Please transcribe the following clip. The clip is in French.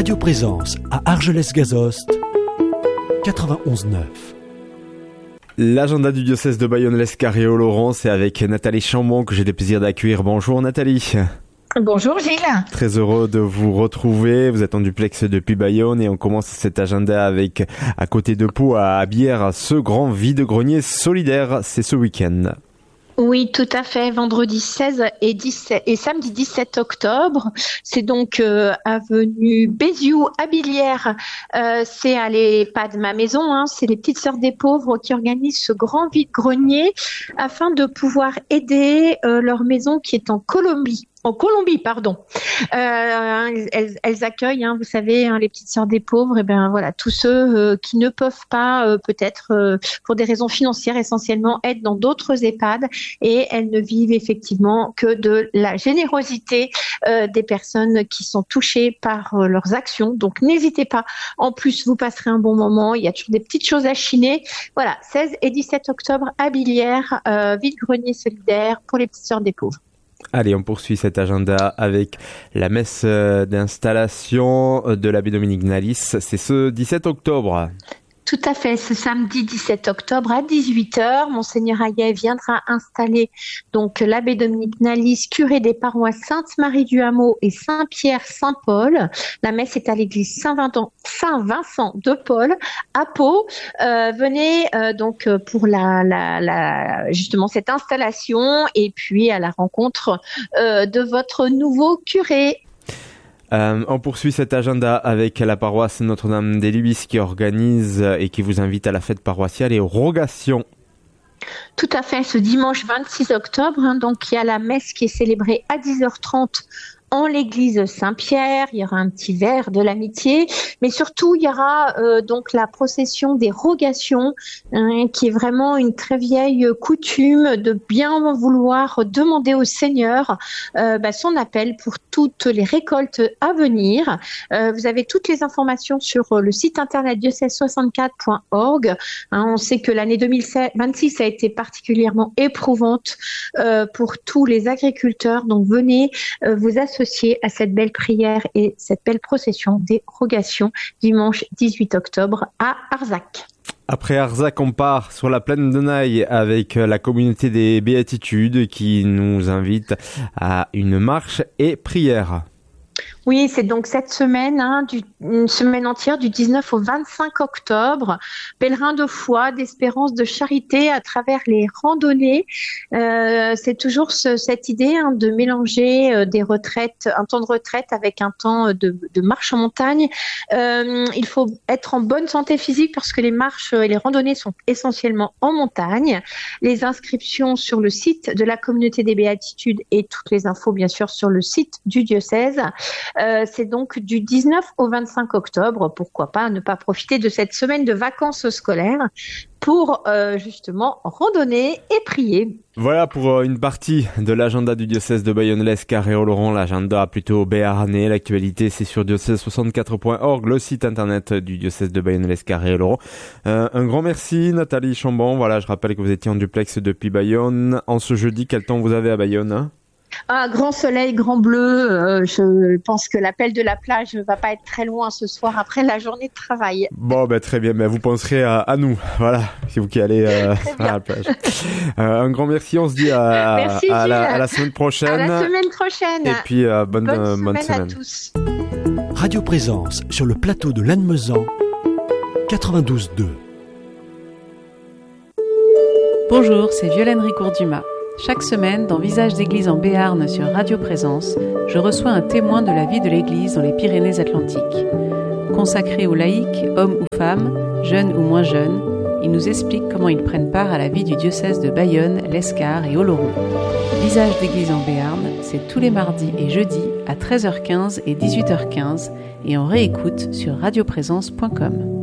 Radio Présence à Argelès-Gazost, 91.9. L'agenda du diocèse de Bayonne-Lescar-et-Oloron, c'est avec Nathalie Chambon que j'ai le plaisir d'accueillir. Bonjour Nathalie. Bonjour Gilles. Très heureux de vous retrouver. Vous êtes en duplex depuis Bayonne et on commence cet agenda avec, à côté de Pau, à Bière, ce grand vide-grenier solidaire. C'est ce week-end. Oui, tout à fait. Vendredi 16 et samedi 17 octobre. C'est donc avenue Béziou à Bilière. C'est à l'EHPAD Ma Maison. C'est les Petites Sœurs des Pauvres qui organisent ce grand vide-grenier afin de pouvoir aider leur maison qui est en Colombie. Elles accueillent, vous savez, les Petites Sœurs des Pauvres, et voilà, tous ceux qui ne peuvent pas, peut-être pour des raisons financières essentiellement, être dans d'autres EHPAD, et elles ne vivent effectivement que de la générosité des personnes qui sont touchées par leurs actions. Donc n'hésitez pas. En plus, vous passerez un bon moment. Il y a toujours des petites choses à chiner. Voilà, 16 et 17 octobre à Bilière, vide-grenier solidaire pour les Petites Sœurs des Pauvres. Allez, on poursuit cet agenda avec la messe d'installation de l'abbé Dominique Nalis. C'est ce 17 octobre. Tout à fait, ce samedi 17 octobre à 18h, Monseigneur Hayet viendra installer donc l'abbé Dominique Nalis, curé des paroisses Sainte-Marie-du-Hameau et Saint-Pierre-Saint-Paul. La messe est à l'église Saint-Vincent de Paul à Pau. Venez donc pour justement cette installation et puis à la rencontre de votre nouveau curé. On poursuit cet agenda avec la paroisse Notre-Dame des Lubis qui organise et qui vous invite à la fête paroissiale et aux rogations. Tout à fait, ce dimanche 26 octobre, donc il y a la messe qui est célébrée à 10h30 en l'église Saint-Pierre. Il y aura un petit verre de l'amitié, mais surtout il y aura donc la procession des rogations, qui est vraiment une très vieille coutume de bien vouloir demander au Seigneur son appel pour toutes les récoltes à venir. Vous avez toutes les informations sur le site internet diocèse64.org. On sait que l'année 2026 a été particulièrement éprouvante pour tous les agriculteurs, donc venez vous associer à cette belle prière et cette belle procession des rogations dimanche 18 octobre à Arzac. Après Arzac, on part sur la plaine de Naï avec la communauté des Béatitudes qui nous invite à une marche et prière. Oui, c'est donc cette semaine, une semaine entière du 19 au 25 octobre. Pèlerins de foi, d'espérance, de charité à travers les randonnées. C'est toujours cette idée de mélanger des retraites, un temps de retraite avec un temps de marche en montagne. Il faut être en bonne santé physique parce que les marches et les randonnées sont essentiellement en montagne. Les inscriptions sur le site de la communauté des Béatitudes et toutes les infos bien sûr sur le site du diocèse. C'est donc du 19 au 25 octobre. Pourquoi pas ne pas profiter de cette semaine de vacances scolaires pour justement randonner et prier. Voilà pour une partie de l'agenda du diocèse de Bayonne-Lescar-et-Oloron, l'agenda plutôt béarnais. L'actualité, c'est sur diocèse64.org, le site internet du diocèse de Bayonne-Lescar-et-Oloron. Un grand merci Nathalie Chambon. Voilà, je rappelle que vous étiez en duplex depuis Bayonne. En ce jeudi, quel temps vous avez à Bayonne ? Grand soleil, grand bleu. Je pense que l'appel de la plage ne va pas être très loin ce soir après la journée de travail. Bon, très bien. Vous penserez à nous. Voilà, c'est vous qui allez à la plage. Un grand merci. On se dit à la semaine prochaine. À la semaine prochaine. Et puis bonne semaine à tous. Radio Présence sur le plateau de Lannemezan, 92.2. Bonjour, c'est Violaine Ricourt-Dumas. Chaque semaine, dans Visage d'église en Béarn sur Radio Présence, je reçois un témoin de la vie de l'église dans les Pyrénées-Atlantiques. Consacré aux laïcs, hommes ou femmes, jeunes ou moins jeunes, ils nous expliquent comment ils prennent part à la vie du diocèse de Bayonne, Lescar et Oloron. Visage d'église en Béarn, c'est tous les mardis et jeudis à 13h15 et 18h15 et en réécoute sur radioprésence.com.